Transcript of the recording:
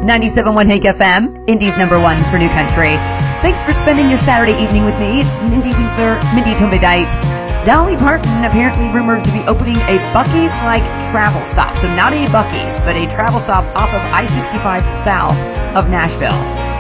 97.1 Hank FM, Indy's #1 for New Country. Thanks for spending your Saturday evening with me. It's Mindy Winkler, Mindy Tomedite. Dolly Parton apparently rumored to be opening a Buc-ee's-like travel stop. So not a Buc-ee's, but a travel stop off of I-65 south of Nashville.